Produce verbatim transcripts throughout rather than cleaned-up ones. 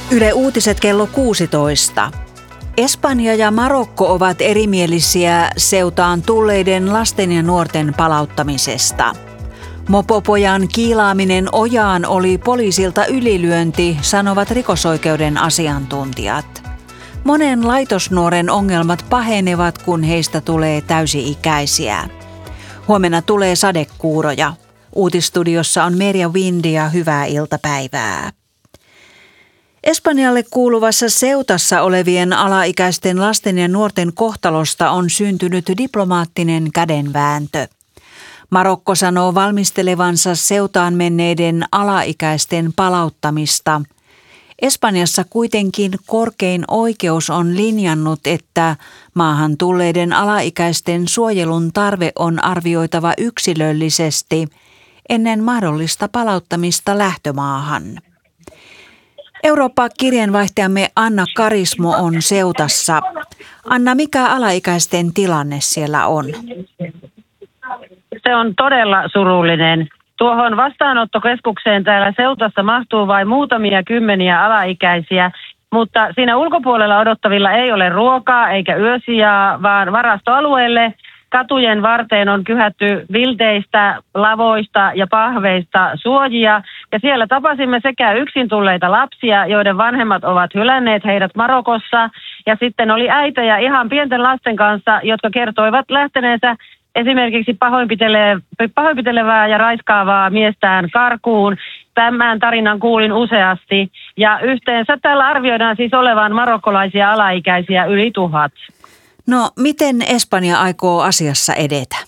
Yle Uutiset kello kuusitoista. Espanja ja Marokko ovat erimielisiä Ceutaan tulleiden lasten ja nuorten palauttamisesta. Mopopojan kiilaaminen ojaan oli poliisilta ylilyönti, sanovat rikosoikeuden asiantuntijat. Monen laitosnuoren ongelmat pahenevat, kun heistä tulee täysi-ikäisiä. Huomenna tulee sadekuuroja. Uutisstudiossa on Merja Windi ja hyvää iltapäivää. Espanjalle kuuluvassa Ceutassa olevien alaikäisten lasten ja nuorten kohtalosta on syntynyt diplomaattinen kädenvääntö. Marokko sanoo valmistelevansa Ceutaan menneiden alaikäisten palauttamista. Espanjassa kuitenkin korkein oikeus on linjannut, että maahan tulleiden alaikäisten suojelun tarve on arvioitava yksilöllisesti ennen mahdollista palauttamista lähtömaahan. Eurooppa-kirjeenvaihtajamme Anna Karismo on Ceutassa. Anna, mikä alaikäisten tilanne siellä on? Se on todella surullinen. Tuohon vastaanottokeskukseen täällä Ceutassa mahtuu vain muutamia kymmeniä alaikäisiä, mutta siinä ulkopuolella odottavilla ei ole ruokaa eikä yösijaa, vaan varastoalueelle katujen varteen on kyhätty vilteistä, lavoista ja pahveista suojia. Ja siellä tapasimme sekä yksin tulleita lapsia, joiden vanhemmat ovat hylänneet heidät Marokossa. Ja sitten oli äitejä ihan pienten lasten kanssa, jotka kertoivat lähteneensä esimerkiksi pahoinpitelevää ja raiskaavaa miestään karkuun. Tämän tarinan kuulin useasti. Ja yhteensä täällä arvioidaan siis olevan marokkolaisia alaikäisiä yli tuhat. No, miten Espanja aikoo asiassa edetä?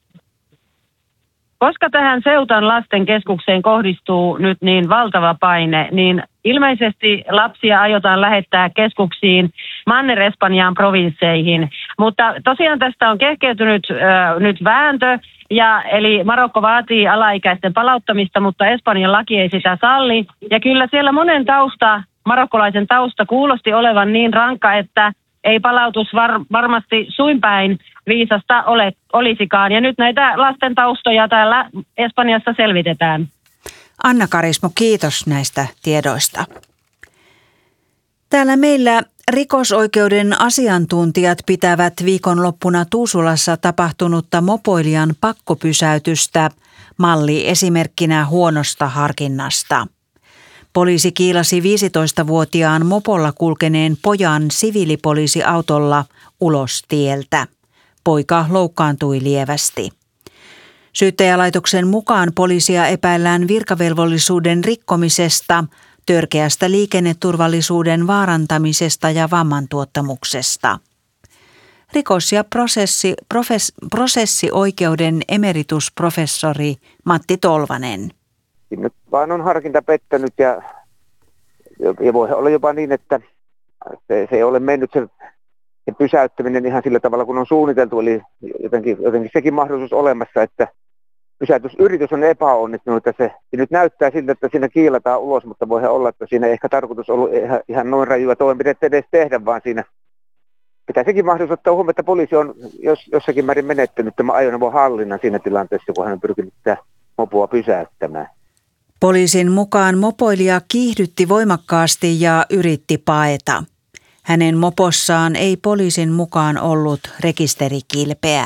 Koska tähän Ceutan lasten keskukseen kohdistuu nyt niin valtava paine, niin ilmeisesti lapsia aiotaan lähettää keskuksiin Manner-Espanjaan provinsseihin. Mutta tosiaan tästä on kehkeytynyt äh, nyt vääntö, ja, eli Marokko vaatii alaikäisten palauttamista, mutta Espanjan laki ei sitä salli. Ja kyllä siellä monen tausta, marokkolaisen tausta kuulosti olevan niin rankka, että ei palautus var, varmasti suinpäin viisasta ole, olisikaan. Ja nyt näitä lasten taustoja täällä Espanjassa selvitetään. Anna Karismo, kiitos näistä tiedoista. Täällä meillä rikosoikeuden asiantuntijat pitävät viikonloppuna Tuusulassa tapahtunutta mopoilijan pakkopysäytystä malli esimerkkinä huonosta harkinnasta. Poliisi kiilasi viisitoistavuotiaan mopolla kulkeneen pojan siviilipoliisiautolla ulos tieltä. Poika loukkaantui lievästi. Syyttäjälaitoksen mukaan poliisia epäillään virkavelvollisuuden rikkomisesta, törkeästä liikenneturvallisuuden vaarantamisesta ja vammantuottamuksesta. Rikos- ja prosessi, profes, prosessioikeuden emeritusprofessori Matti Tolvanen. Nyt vaan on harkinta pettänyt ja, ja voi olla jopa niin, että se, se ei ole mennyt se, se pysäyttäminen ihan sillä tavalla, kun on suunniteltu. Eli jotenkin, jotenkin sekin mahdollisuus olemassa, että pysäytysyritys on epäonnistunut. Ja se, se nyt näyttää siltä, että siinä kiilataan ulos, mutta voi olla, että siinä ei ehkä tarkoitus ollut ihan, ihan noin rajua toimenpidettä edes tehdä, vaan siinä pitää sekin mahdollisuus ottaa huomioon, että poliisi on jos, jossakin määrin menettänyt tämän ajoneuvon hallinnan siinä tilanteessa, kun hän on pyrkinyt sitä mopoa pysäyttämään. Poliisin mukaan mopoilija kiihdytti voimakkaasti ja yritti paeta. Hänen mopossaan ei poliisin mukaan ollut rekisterikilpeä.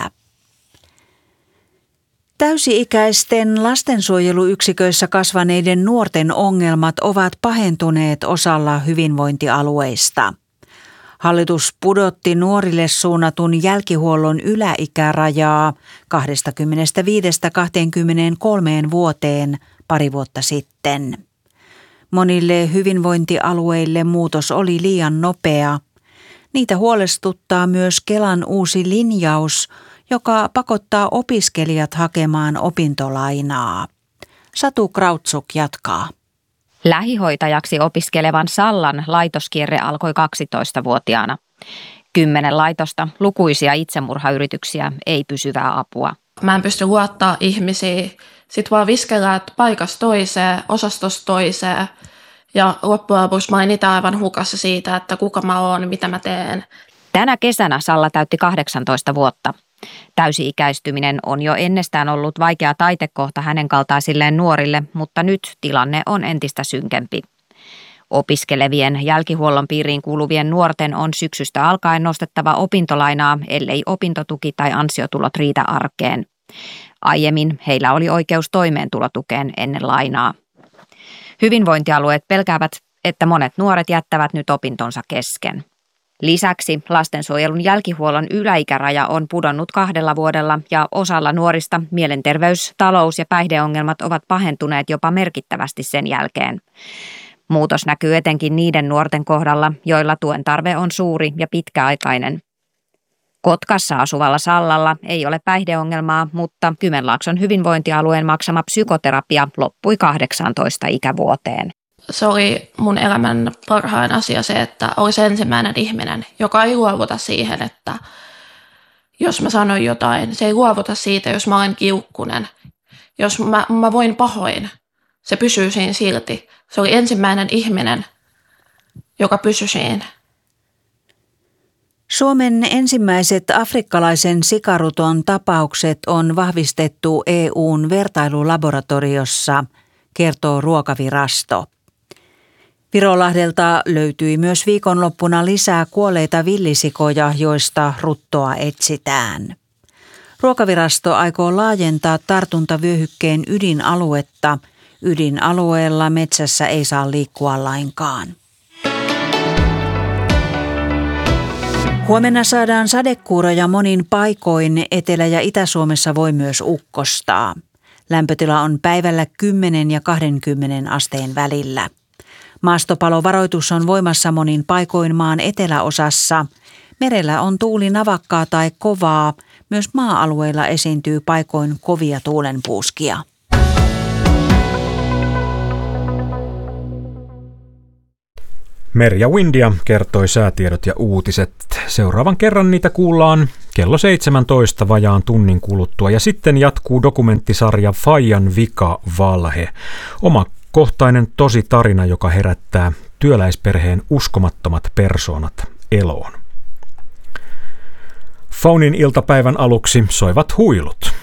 Täysi-ikäisten lastensuojeluyksiköissä kasvaneiden nuorten ongelmat ovat pahentuneet osalla hyvinvointialueista. Hallitus pudotti nuorille suunnatun jälkihuollon yläikärajaa kaksikymmentäviisi kaksikymmentäkolme vuoteen pari vuotta sitten. Monille hyvinvointialueille muutos oli liian nopea. Niitä huolestuttaa myös Kelan uusi linjaus, joka pakottaa opiskelijat hakemaan opintolainaa. Satu Krautsuk jatkaa. Lähihoitajaksi opiskelevan Sallan laitoskierre alkoi kaksitoistavuotiaana. Kymmenen laitosta, lukuisia itsemurhayrityksiä, ei pysyvää apua. Mä en pysty luottaa ihmisiä. Sitten vaan viskellään paikasta toiseen, osastosta toiseen. Ja loppujen lopuksi mä olin aivan hukassa siitä, että kuka mä oon, mitä mä teen. Tänä kesänä Salla täytti kahdeksantoista vuotta. Täysi-ikäistyminen on jo ennestään ollut vaikea taitekohta hänen kaltaisilleen nuorille, mutta nyt tilanne on entistä synkempi. Opiskelevien jälkihuollon piiriin kuuluvien nuorten on syksystä alkaen nostettava opintolainaa, ellei opintotuki tai ansiotulot riitä arkeen. Aiemmin heillä oli oikeus toimeentulotukeen ennen lainaa. Hyvinvointialueet pelkäävät, että monet nuoret jättävät nyt opintonsa kesken. Lisäksi lastensuojelun jälkihuollon yläikäraja on pudonnut kahdella vuodella ja osalla nuorista mielenterveys-, talous- ja päihdeongelmat ovat pahentuneet jopa merkittävästi sen jälkeen. Muutos näkyy etenkin niiden nuorten kohdalla, joilla tuen tarve on suuri ja pitkäaikainen. Kotkassa asuvalla Sallalla ei ole päihdeongelmaa, mutta Kymenlaakson hyvinvointialueen maksama psykoterapia loppui kahdeksaantoista ikävuoteen. Se oli mun elämän parhain asia se, että olisi ensimmäinen ihminen, joka ei luovuta siihen, että jos mä sanon jotain, se ei luovuta siitä, jos mä olen kiukkunen. Jos mä, mä voin pahoin, se pysyy siinä silti. Se oli ensimmäinen ihminen, joka pysyi siinä. Suomen ensimmäiset afrikkalaisen sikaruton tapaukset on vahvistettu E U:n vertailulaboratoriossa, kertoo Ruokavirasto. Virolahdelta löytyi myös viikonloppuna lisää kuolleita villisikoja, joista ruttoa etsitään. Ruokavirasto aikoo laajentaa tartuntavyöhykkeen ydinaluetta. Ydinalueella metsässä ei saa liikkua lainkaan. Huomenna saadaan sadekuuroja monin paikoin. Etelä- ja Itä-Suomessa voi myös ukkostaa. Lämpötila on päivällä kymmenen ja kaksikymmentä asteen välillä. Maastopalovaroitus on voimassa monin paikoin maan eteläosassa. Merellä on tuuli navakkaa tai kovaa. Myös maa-alueilla esiintyy paikoin kovia tuulenpuuskia. Merja Windia kertoi säätiedot ja uutiset. Seuraavan kerran niitä kuullaan kello seitsemäntoista vajaan tunnin kuluttua ja sitten jatkuu dokumenttisarja Faijan vika valhe. Omakohtainen tosi tarina, joka herättää työläisperheen uskomattomat persoonat eloon. Faunin iltapäivän aluksi soivat huilut.